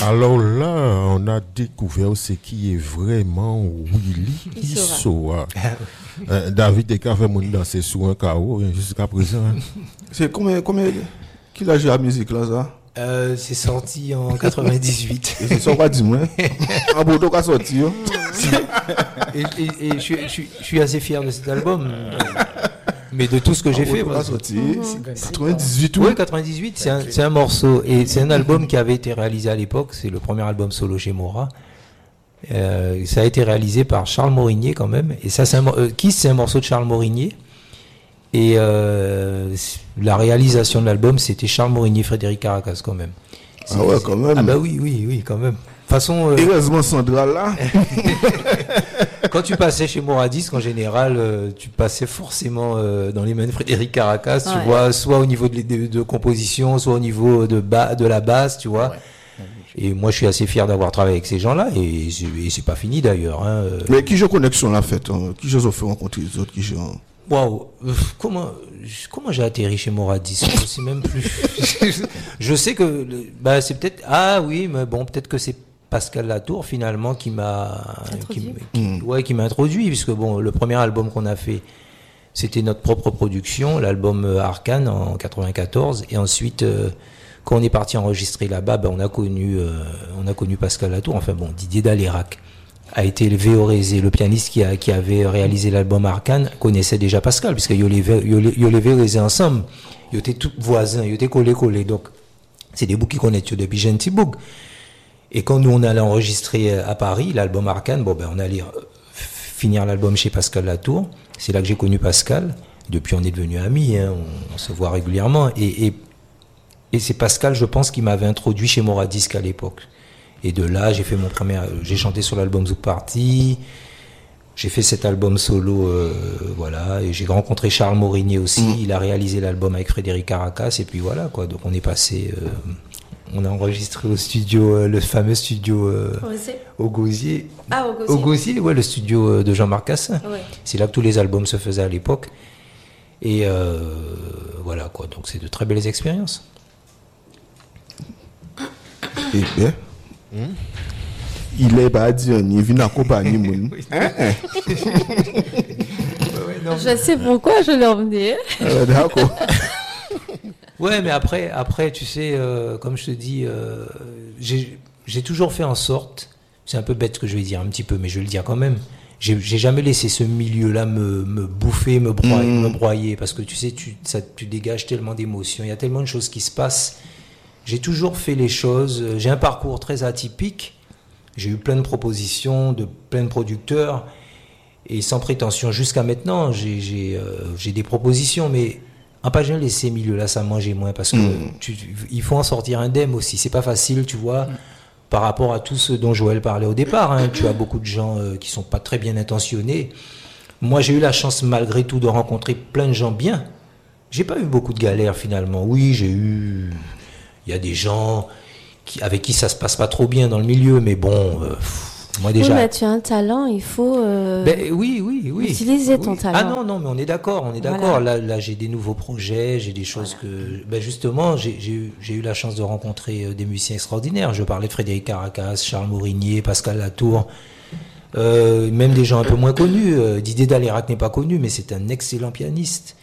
Alors là, on a découvert ce qui est vraiment Willy Issoa. David et Café Moun danser sur un carreau jusqu'à présent. C'est combien qu'il a joué à la musique là ça? C'est sorti en 98. Et c'est ça quoi dis-moi? Un bouton qui a sorti. Et je suis assez fier de cet album. Mais de tout ce que j'ai fait. Moi, sorti 98 Oui, 98, c'est un morceau. Et c'est un album qui avait été réalisé à l'époque. C'est le premier album solo chez Mora. Ça a été réalisé par Charles Morinier quand même. Et ça, c'est un morceau de Charles Morinier. Et la réalisation de l'album, c'était Charles Morinier, Frédéric Caracas quand même. Ah ouais, quand même. Ah bah oui, quand même. De toute façon, heureusement Sandra là. Quand tu passais chez Moradisque, en général, tu passais forcément dans les mains de Frédéric Caracas, tu vois, soit au niveau de composition, soit au niveau de la basse, tu vois. Ouais. Et moi, je suis assez fier d'avoir travaillé avec ces gens-là, et c'est pas fini d'ailleurs. Hein. Mais qui je connexion là, fait, qui je fait rencontrer les autres, qui je... Waouh, comment j'ai atterri chez Moradisque? Je sais même plus. Je sais que c'est peut-être mais bon, peut-être que c'est Pascal Latour finalement qui m'a introduit, puisque bon, le premier album qu'on a fait, c'était notre propre production, l'album Arcane en 94, et ensuite quand on est parti enregistrer là-bas, on a connu Pascal Latour. Enfin bon, Didier Dalérac a été élevé au Rézé, le pianiste qui avait réalisé l'album Arcane connaissait déjà Pascal, puisque ils levé au Rézé ensemble, ils étaient tous voisins, ils étaient collés, donc c'est des bouts qui connaissent depuis Gentibourg. Et quand nous on allait enregistrer à Paris l'album Arcane, on allait finir l'album chez Pascal Latour. C'est là que j'ai connu Pascal. Depuis on est devenus amis, hein, on se voit régulièrement. Et c'est Pascal, je pense, qui m'avait introduit chez Moradisque à l'époque. Et de là, j'ai chanté sur l'album Zouk Party. J'ai fait cet album solo, et j'ai rencontré Charles Morinier aussi. Il a réalisé l'album avec Frédéric Caracas. Et puis voilà, quoi. Donc on est passé. On a enregistré au studio, le fameux studio au Gosier. Ah, au Gosier. Au Gosier, ouais, le studio de Jean-Marc Cassin. Ouais. C'est là que tous les albums se faisaient à l'époque. Et voilà, quoi. Donc c'est de très belles expériences. Et bien, il est pas dit, il vient accompagner mon. Je sais pourquoi je l'ai emmené. D'accord. Ouais, mais après, tu sais, comme je te dis, j'ai toujours fait en sorte, c'est un peu bête ce que je vais dire un petit peu, mais je vais le dire quand même, j'ai jamais laissé ce milieu-là me bouffer, me broyer, parce que tu sais, tu dégages tellement d'émotions, il y a tellement de choses qui se passent. J'ai toujours fait les choses, j'ai un parcours très atypique, j'ai eu plein de propositions de plein de producteurs, et sans prétention jusqu'à maintenant, j'ai des propositions, mais en pas jamais laisser milieu-là, ça mangeait moins, parce que il faut en sortir indemne aussi, c'est pas facile, tu vois, par rapport à tout ce dont Joël parlait au départ, hein. Tu as beaucoup de gens qui sont pas très bien intentionnés. Moi, j'ai eu la chance malgré tout de rencontrer plein de gens bien. J'ai pas eu beaucoup de galères finalement. Oui, il y a des gens avec qui ça se passe pas trop bien dans le milieu, mais bon, moi déjà. Oui, mais tu as un talent, il faut. Oui. Utiliser ton talent. Ah non, mais on est d'accord. Voilà. Là, j'ai des nouveaux projets, j'ai des choses que. Justement, j'ai eu la chance de rencontrer des musiciens extraordinaires. Je parlais de Frédéric Caracas, Charles Morinier, Pascal Latour, même des gens un peu moins connus. Didier Dalérac n'est pas connu, mais c'est un excellent pianiste.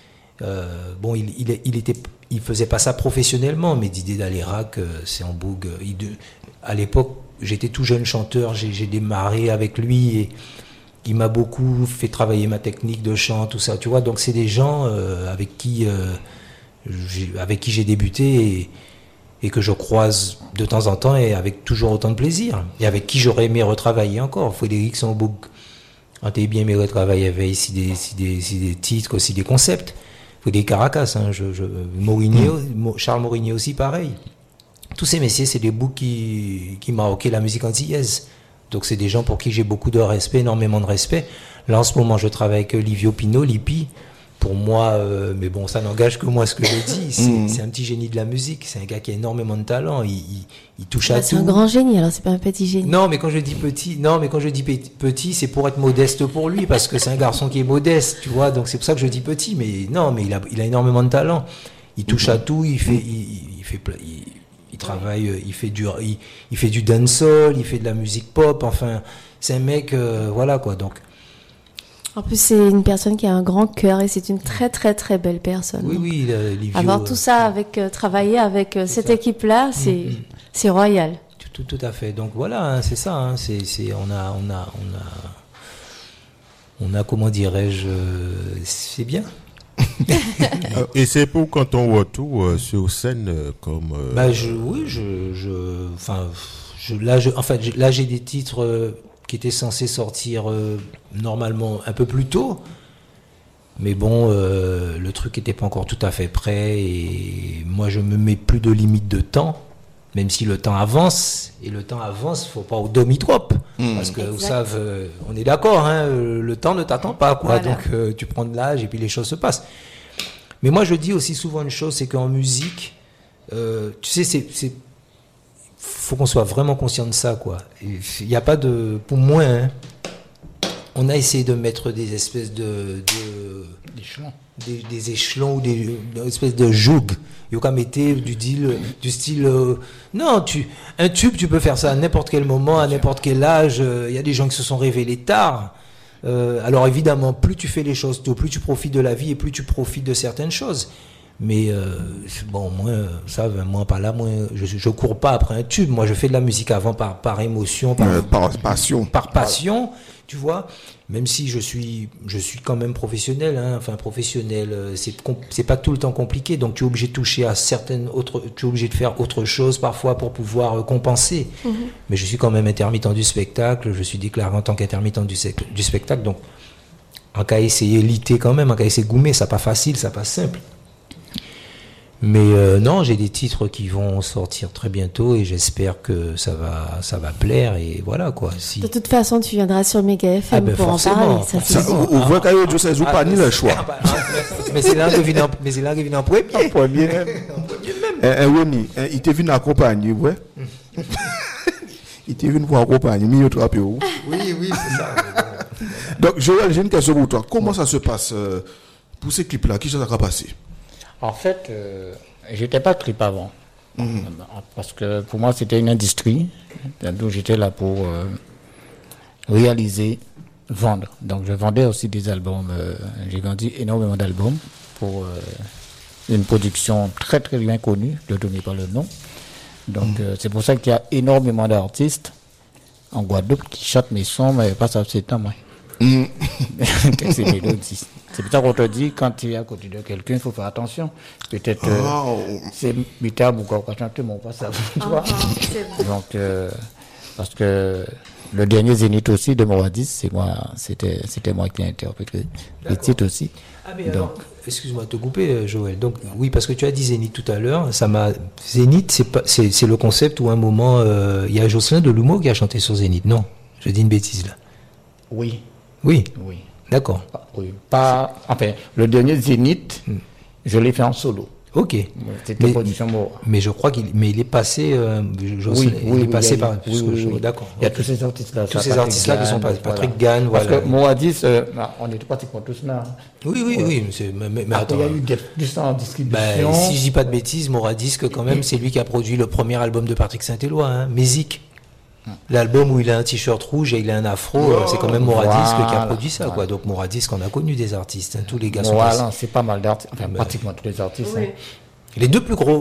Il faisait pas ça professionnellement, mais Didier Dalérac, c'est en bougue. À l'époque, j'étais tout jeune chanteur, j'ai démarré avec lui et il m'a beaucoup fait travailler ma technique de chant, tout ça, tu vois. Donc c'est des gens avec qui j'ai débuté et que je croise de temps en temps et avec toujours autant de plaisir. Et avec qui j'aurais aimé retravailler encore. Frédéric Samboug, on t'a bien aimé retravailler avec ici des titres, aussi des concepts. Frédéric Caracas, hein, Charles Morinier aussi, pareil. Tous ces messieurs, c'est des bouts qui marquaient la musique antillaise. Donc c'est des gens pour qui j'ai beaucoup de respect, énormément de respect. Là, en ce moment, je travaille avec Livio Pino, Lippi. Pour moi, mais bon, ça n'engage que moi ce que je dis. C'est un petit génie de la musique. C'est un gars qui a énormément de talent. Il touche à tout. C'est un grand génie, alors c'est pas un petit génie. Non, mais quand je dis petit, c'est pour être modeste pour lui, parce que c'est un garçon qui est modeste, tu vois. Donc c'est pour ça que je dis petit. Mais non, mais il a énormément de talent. Il touche à tout. Il Il travaille, il fait du dancehall, il fait de la musique pop. Enfin, c'est un mec, voilà quoi. Donc. En plus, c'est une personne qui a un grand cœur et c'est une très très très belle personne. Oui, Livio, avoir tout ça travailler avec cette équipe-là, c'est royal. Tout à fait. Donc voilà, hein, c'est ça. Hein, on a comment dirais-je, c'est bien. Et c'est pour quand on retourne sur scène comme. Là, j'ai des titres qui étaient censés sortir normalement un peu plus tôt. Mais bon, le truc n'était pas encore tout à fait prêt et moi je me mets plus de limite de temps, même si le temps avance. Et le temps avance, faut pas au demi-trop. Parce que vous savez, on est d'accord, hein, le temps ne t'attend pas, quoi. Voilà. Donc tu prends de l'âge et puis les choses se passent. Mais moi je dis aussi souvent une chose, c'est qu'en musique, tu sais, faut qu'on soit vraiment conscient de ça, quoi. Il n'y a pas de, pour moi, hein, on a essayé de mettre des espèces des échelons ou des espèces de jougs. Il y a quand même du style non, un tube, tu peux faire ça à n'importe quel moment, à n'importe quel âge. Il y a des gens qui se sont révélés tard. Alors évidemment, plus tu fais les choses tôt, plus tu profites de la vie et plus tu profites de certaines choses. Mais bon, moi par là, moi je cours pas après un tube. Moi je fais de la musique avant par émotion, par passion, tu vois. Même si je suis quand même professionnel, hein, enfin professionnel, c'est pas tout le temps compliqué. Donc tu es obligé de toucher à certaines autres, tu es obligé de faire autre chose parfois pour pouvoir compenser. Mais je suis quand même intermittent du spectacle. Je suis déclaré en tant qu'intermittent du spectacle. Donc en cas essayer liter quand même, en cas essayer goumer, ça pas facile, ça pas simple. Mais non, j'ai des titres qui vont sortir très bientôt et j'espère que ça va plaire et voilà quoi. Si... De toute façon, tu viendras sur Méga FM pour en parler. On voit qu'il y a pas ni le choix. Mais c'est là que vient en premier. Oui, il t'est venu accompagner, ouais. Il t'est venu pour accompagner, mais il te rappelle où? Oui, c'est ça. Donc, Joël, j'ai une question pour toi. Comment ça se passe pour ces clips-là? Qui ça va passer? En fait, j'étais pas clip avant. Parce que pour moi, c'était une industrie. Donc, j'étais là pour réaliser, vendre. Donc, je vendais aussi des albums. J'ai vendu énormément d'albums pour une production très, très bien connue. Je ne donne pas le nom. Donc, c'est pour ça qu'il y a énormément d'artistes en Guadeloupe qui chantent mes sons, mais pas ça, c'est temps, moi. C'est mélodie. C'est pour ça qu'on te dit, quand tu es à côté de quelqu'un, il faut faire attention. Peut-être c'est mitable ou quoi, chanter, mais on passe à vous. Donc, parce que le dernier Zénith aussi de Moradis, c'était moi qui ai interprété le titre aussi. Ah, mais donc, alors, excuse-moi de te couper, Joël. Donc, oui, parce que tu as dit Zénith tout à l'heure. Zénith, c'est le concept où à un moment, il y a Jocelyn Delumeau qui a chanté sur Zénith. Non, je dis une bêtise là. Oui. D'accord. Enfin, le dernier Zénith, je l'ai fait en solo. Ok. C'était production Mora. Mais je crois il est passé. Il est passé par. D'accord. Il y a tous ces artistes-là. Tous ces artistes-là qui sont passés. Patrick Gann, voilà. Parce que Moradis, on était pratiquement tous là. Oui. Mais attends. Il y a eu des distributions. Si je dis pas de bêtises, Moradis, quand même, c'est lui qui a produit le premier album de Patrick Saint-Éloi, hein, Musique. L'album où il a un t-shirt rouge et il a un afro, c'est quand même Moradis qui a produit ça, quoi. Donc Moradis, qu'on a connu des artistes, hein, tous les gars sont passés. Voilà, c'est pas mal d'artistes, enfin pratiquement tous les artistes. Oui. Hein. Les deux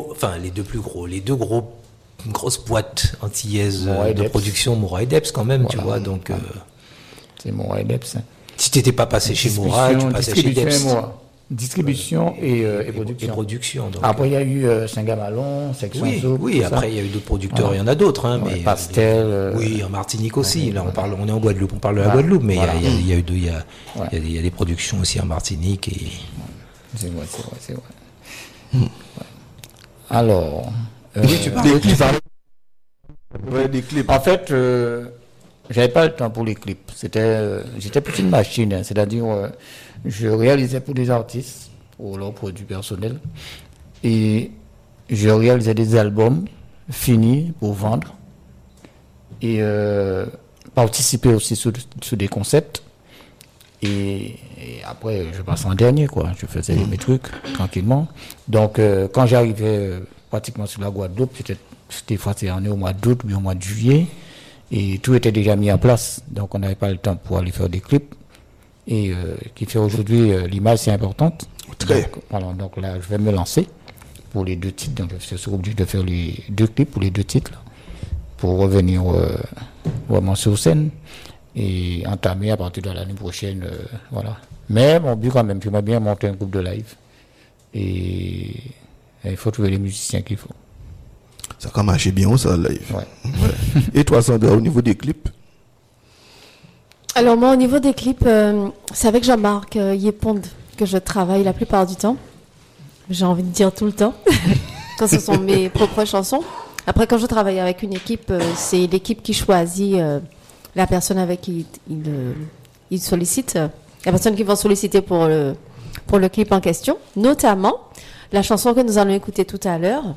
grosses boîtes antillaises de production, Mora et Debs quand même, voilà, tu vois. Donc c'est Mora et Debs. Hein. Si t'étais pas passé chez Mora, tu passais chez Debs. Distribution et production. Donc. Après, il y a eu Saint-Gamalon, Section Zoo. Oui, après, il y a eu d'autres producteurs, il y en a d'autres. Hein, mais Pastel. Oui, en Martinique aussi. Là, on est en Guadeloupe, on parle de la Guadeloupe, mais il y a des productions aussi en Martinique. Et... C'est vrai. Ouais. Alors. Tu parlais des clips. En fait, j'avais pas le temps pour les clips. J'étais plus une machine, hein, c'est-à-dire. Je réalisais pour des artistes, pour leurs produits personnels, et je réalisais des albums finis pour vendre, et participer aussi sur des concepts, et après je passais en dernier, quoi. Je faisais mes trucs tranquillement. Donc quand j'arrivais pratiquement sur la Guadeloupe, des fois c'est on est au mois d'août ou au mois de juillet, et tout était déjà mis en place, donc on n'avait pas le temps pour aller faire des clips. Et qui fait aujourd'hui l'image c'est importante. Très. Donc là je vais me lancer pour les 2 titres, donc je suis obligé de faire les 2 clips pour les 2 titres là, pour revenir vraiment sur scène et entamer à partir de l'année prochaine, voilà. Mais mon but quand même, j'aimerais bien monter un groupe de live et il faut trouver les musiciens qu'il faut. Ça a marché bien ça live. Ouais. Ouais. Et toi Sandra, au niveau des clips? Alors moi, au niveau des clips, c'est avec Jean-Marc Yéponde que je travaille la plupart du temps. J'ai envie de dire tout le temps, quand ce sont mes propres chansons. Après, quand je travaille avec une équipe, c'est l'équipe qui choisit la personne avec qui il sollicite, la personne qu'ils vont solliciter pour le clip en question. Notamment, la chanson que nous allons écouter tout à l'heure.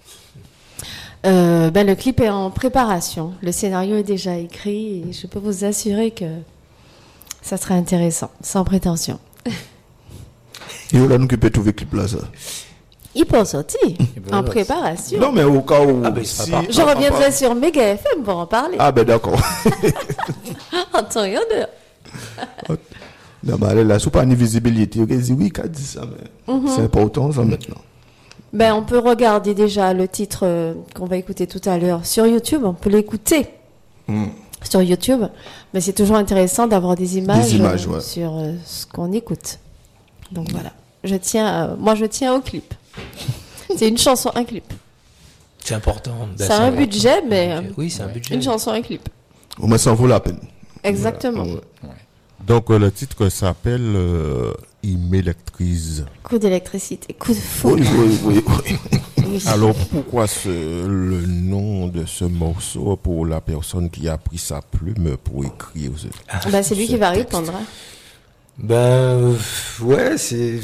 Le clip est en préparation. Le scénario est déjà écrit et je peux vous assurer que ça sera intéressant, sans prétention. Et là, nous qui peut trouver clip là ça. Il peut sortir en préparation. Non, mais au cas où. Je reviendrai sur Méga FM pour en parler. Ah, ben d'accord. En temps et en heure. Non, mais là, c'est pas une visibilité. Ok, dit oui, qu'a dit ça, mais c'est important ça maintenant. On peut regarder déjà le titre qu'on va écouter tout à l'heure sur YouTube. On peut l'écouter sur YouTube. Mais c'est toujours intéressant d'avoir des images, ouais. sur ce qu'on écoute. Donc voilà. Je tiens au clip. C'est une chanson, un clip. C'est important. C'est un budget, mais oui, c'est un budget. une chanson, un clip. Au moins, ça en vaut la peine. Exactement. Ouais. Donc le titre s'appelle Il m'électrise. Coup d'électricité, coup de foudre. Oui. Oui. Alors pourquoi le nom de ce morceau pour la personne qui a pris sa plume pour écrire C'est lui qui va répondre. Hein. Ouais, c'est...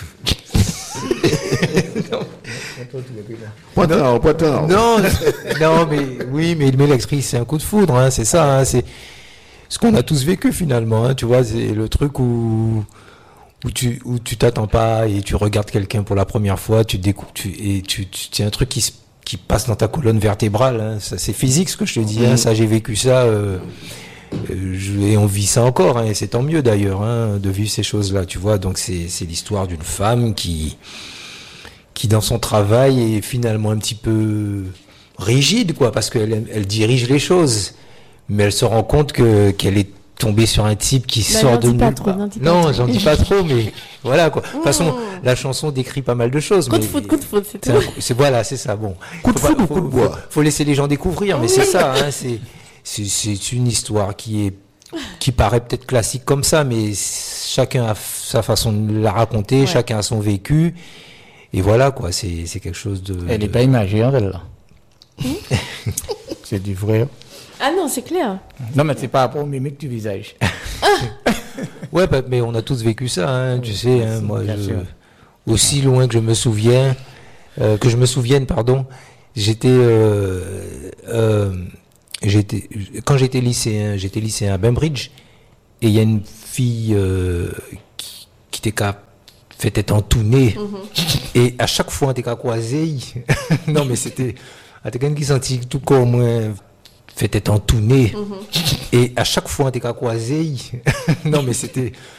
Poitin. Non, mais oui, mais il met l'actrice, c'est un coup de foudre, hein, c'est ça, hein, c'est ce qu'on a tous vécu finalement, hein, tu vois, c'est le truc où tu t'attends pas et tu regardes quelqu'un pour la première fois, tu découvres, c'est un truc qui passe dans ta colonne vertébrale, hein, ça, c'est physique ce que je te dis, hein, ça j'ai vécu ça, et on vit ça encore, hein, et c'est tant mieux d'ailleurs, hein, de vivre ces choses-là, tu vois, donc c'est l'histoire d'une femme qui dans son travail est finalement un petit peu rigide, quoi, parce qu'elle dirige les choses, mais elle se rend compte qu'elle est tombée sur un type qui sort de nulle part. Non, j'en dis pas trop, mais voilà, quoi. De toute façon, la chanson décrit pas mal de choses. Coup de foudre, c'est tout. C'est ça, bon. Coup de foudre ou coup de bois? Faut laisser les gens découvrir, mais c'est ça, hein, c'est une histoire qui paraît peut-être classique comme ça, mais chacun a sa façon de la raconter, chacun a son vécu. Et voilà, quoi, c'est quelque chose de... Elle n'est pas imagée, hein, elle, là. C'est du vrai. Ah non, c'est clair. Non, mais c'est par rapport au mimique du visage. Ouais, mais on a tous vécu ça, hein, tu sais, hein, moi, aussi loin que je me souvienne, quand j'étais lycéen à Bainbridge, et il y a une fille qui était fait être entourée, et à chaque fois on était qu'à croiser, non mais c'était quelqu'un qui sentit tout comme moi fait être entouré, et à chaque fois on était qu'à croiser, non mais c'était